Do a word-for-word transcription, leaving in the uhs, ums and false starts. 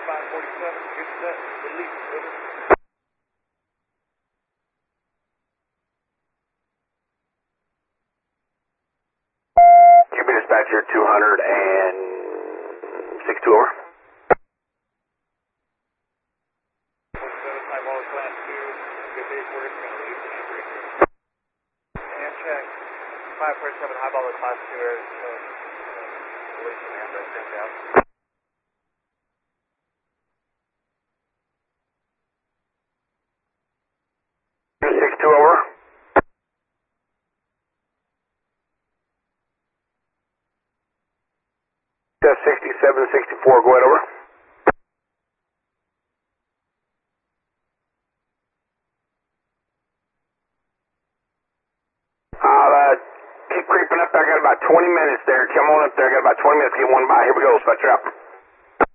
five forty-seven, good set, release, over. Q B dispatcher two hundred sixty-two over. forty-seven, high ball class two, good day's work, going to release the entry. And check, five forty-seven, high ball class two, air, uh, releasing and uh, sent out. sixty-two over. sixty-seven sixty-four, go ahead over. I'll uh, keep creeping up. I got about twenty minutes there. Come on up there. I got about twenty minutes to get one by. Here we go. Dispatcher out.